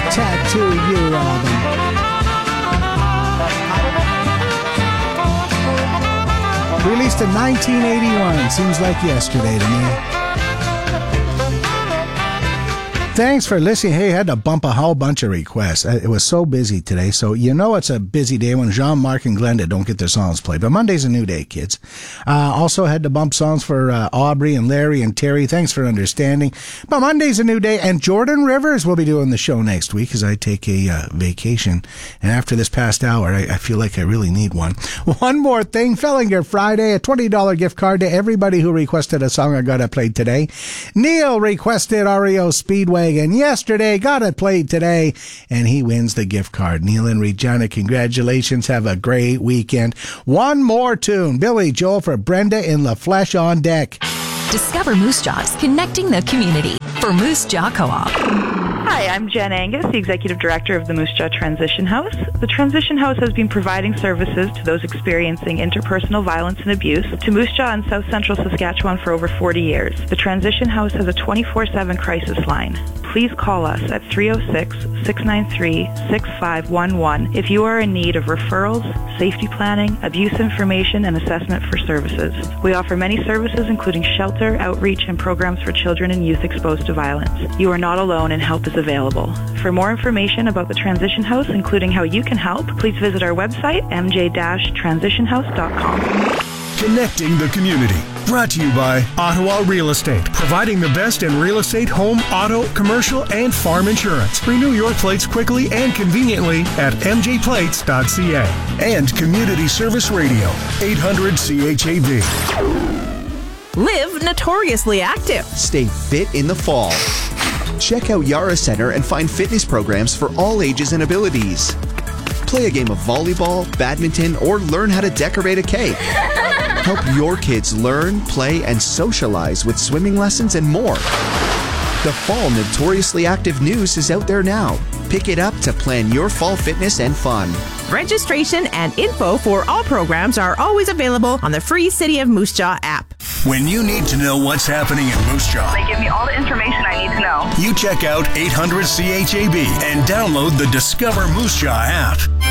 Tattoo You album. Released in 1981. Seems like yesterday to me. Thanks for listening. Hey, I had to bump a whole bunch of requests. It was so busy today. So you know it's a busy day when Jean, Mark, and Glenda don't get their songs played. But Monday's a new day, kids. Also had to bump songs for Aubrey and Larry and Terry. Thanks for understanding. But Monday's a new day. And Jordan Rivers will be doing the show next week as I take a vacation. And after this past hour, I feel like I really need one. One more thing. Fellinger Friday, a $20 gift card to everybody who requested a song I got it played today. Neil requested REO Speedway. And yesterday, got it played today, and he wins the gift card. Neil and Regina, congratulations. Have a great weekend. One more tune. Billy Joel for Brenda in La Flesh on deck. Discover Moose Jaw's connecting the community for Moose Jaw Co-op. Hi, I'm Jen Angus, the Executive Director of the Moose Jaw Transition House. The Transition House has been providing services to those experiencing interpersonal violence and abuse to Moose Jaw and South Central Saskatchewan for over 40 years. The Transition House has a 24/7 crisis line. Please call us at 306-693-6511 if you are in need of referrals, safety planning, abuse information, and assessment for services. We offer many services including shelter, outreach, and programs for children and youth exposed to violence. You are not alone and help is available. For more information about the Transition House, including how you can help, please visit our website, mj-transitionhouse.com. Connecting the community. Brought to you by Ottawa Real Estate, providing the best in real estate, home, auto, commercial, and farm insurance. Renew your plates quickly and conveniently at mjplates.ca. And Community Service Radio, 800 CHAV. Live notoriously active. Stay fit in the fall. Check out Yara Center and find fitness programs for all ages and abilities. Play a game of volleyball, badminton, or learn how to decorate a cake. Help your kids learn, play, and socialize with swimming lessons and more. The Fall Notoriously Active news is out there now. Pick it up to plan your fall fitness and fun. Registration and info for all programs are always available on the free City of Moose Jaw app. When you need to know what's happening in Moose Jaw, They give me all the information I need to know. you check out 800 CHAB and download the Discover Moose Jaw app.